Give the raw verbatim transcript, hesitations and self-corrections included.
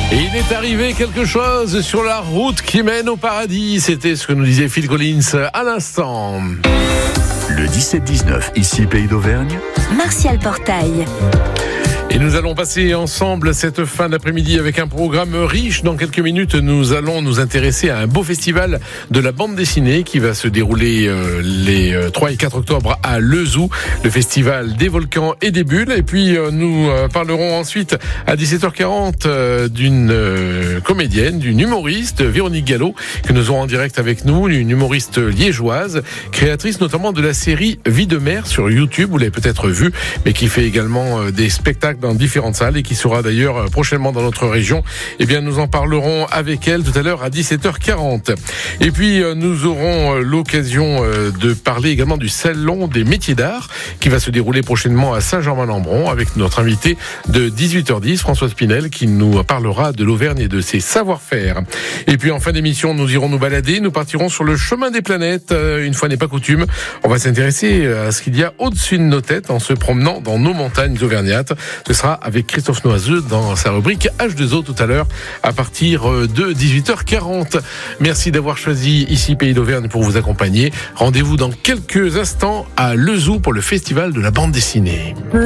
Et il est arrivé quelque chose sur la route qui mène au paradis. C'était ce que nous disait Phil Collins à l'instant. Le dix-sept dix-neuf, ici Pays d'Auvergne. Martial Portail. Et nous allons passer ensemble cette fin d'après-midi avec un programme riche. Dans quelques minutes, nous allons nous intéresser à un beau festival de la bande dessinée qui va se dérouler euh, les euh, trois et quatre octobre à Lezoux, le festival des volcans et des bulles. Et puis euh, nous euh, parlerons ensuite à dix-sept heures quarante euh, d'une euh, comédienne, d'une humoriste, Véronique Gallo, que nous aurons en direct avec nous, une humoriste liégeoise, créatrice notamment de la série Vie de mère sur YouTube, vous l'avez peut-être vu, mais qui fait également euh, des spectacles dans différentes salles et qui sera d'ailleurs prochainement dans notre région. Eh bien, nous en parlerons avec elle tout à l'heure à dix-sept heures quarante. Et puis, nous aurons l'occasion de parler également du Salon des métiers d'art qui va se dérouler prochainement à Saint-Germain-en-Bron avec notre invité de dix-huit heures dix, Françoise Pinel, qui nous parlera de l'Auvergne et de ses savoir-faire. Et puis, en fin d'émission, nous irons nous balader. Nous partirons sur le chemin des planètes. Une fois n'est pas coutume, on va s'intéresser à ce qu'il y a au-dessus de nos têtes en se promenant dans nos montagnes auvergnates. Ce sera avec Christophe Noiseux dans sa rubrique H deux O tout à l'heure à partir de dix-huit heures quarante. Merci d'avoir choisi ici Pays d'Auvergne pour vous accompagner. Rendez-vous dans quelques instants à Lezoux pour le festival de la bande dessinée.